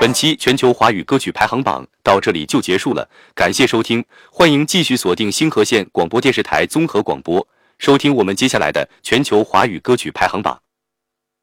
本期全球华语歌曲排行榜到这里就结束了，感谢收听，欢迎继续锁定星河县广播电视台综合广播，收听我们接下来的全球华语歌曲排行榜。